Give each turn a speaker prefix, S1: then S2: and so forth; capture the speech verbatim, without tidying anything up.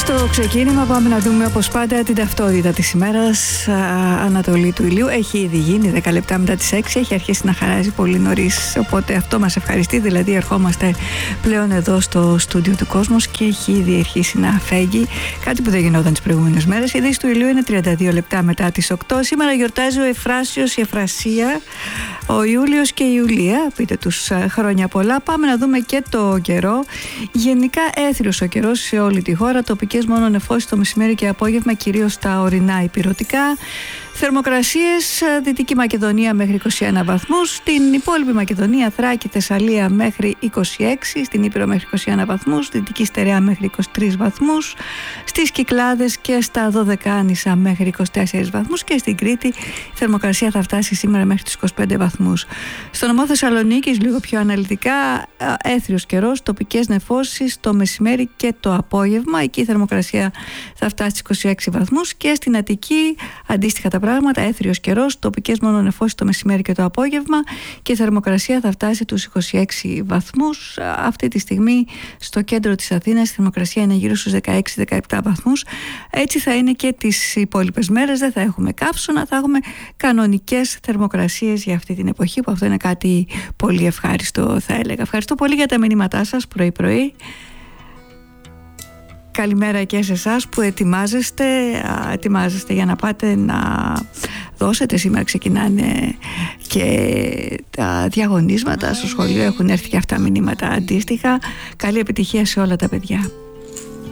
S1: Στο ξεκίνημα πάμε να δούμε όπως πάντα την ταυτότητα της ημέρας. Ανατολή του ηλίου έχει ήδη γίνει δέκα λεπτά μετά τις έξι, έχει αρχίσει να χαράζει πολύ νωρίς, οπότε αυτό μας ευχαριστεί, δηλαδή ερχόμαστε πλέον εδώ στο στούντιο του Κόσμος και έχει ήδη αρχίσει να φέγγει, κάτι που δεν γινόταν τις προηγούμενες μέρες. Η δύση του ηλίου είναι τριάντα δύο λεπτά μετά τις οκτώ. Σήμερα γιορτάζει ο Εφράσιος, η Εφρασία, ο Ιούλιος και η Ιουλία, πείτε τους χρόνια πολλά. Πάμε να δούμε και το καιρό. Γενικά έθριος ο καιρός σε όλη τη χώρα, τοπικές μόνο νεφώσεις το μεσημέρι και απόγευμα, κυρίως στα ορεινά ηπειρωτικά. Θερμοκρασίες, Δυτική Μακεδονία μέχρι είκοσι ένα βαθμούς, στην υπόλοιπη Μακεδονία, Θράκη, Θεσσαλία μέχρι είκοσι έξι, στην Ήπειρο μέχρι είκοσι ένα βαθμούς, Δυτική Στερεά μέχρι είκοσι τρεις βαθμούς, στις Κυκλάδες και στα Δωδεκάνησα μέχρι είκοσι τέσσερις βαθμούς και στην Κρήτη η θερμοκρασία θα φτάσει σήμερα μέχρι τους είκοσι πέντε βαθμούς. Στο νομό Θεσσαλονίκης, λίγο πιο αναλυτικά, έθριος καιρός, τοπικές νεφώσεις το μεσημέρι και το απόγευμα, εκεί η θερμοκρασία θα φτάσει στους είκοσι έξι βαθμούς και στην Αττική αντίστοιχα τα πράγματα, έθριος καιρός, τοπικές μόνο νεφώσεις το μεσημέρι και το απόγευμα και η θερμοκρασία θα φτάσει τους είκοσι έξι βαθμούς. Αυτή τη στιγμή στο κέντρο της Αθήνας η θερμοκρασία είναι γύρω στους δεκαέξι με δεκαεπτά βαθμούς. Έτσι θα είναι και τις υπόλοιπες μέρες, δεν θα έχουμε καύσωνα, θα έχουμε κανονικές θερμοκρασίες για αυτή την εποχή, που αυτό είναι κάτι πολύ ευχάριστο, θα έλεγα. Ευχαριστώ πολύ για τα μηνύματά σας πρωί-πρωί. Καλημέρα και σε εσάς που ετοιμάζεστε, ετοιμάζεστε για να πάτε να δώσετε. Σήμερα ξεκινάνε και τα διαγωνίσματα στο σχολείο, έχουν έρθει και αυτά μηνύματα αντίστοιχα. Καλή επιτυχία σε όλα τα παιδιά.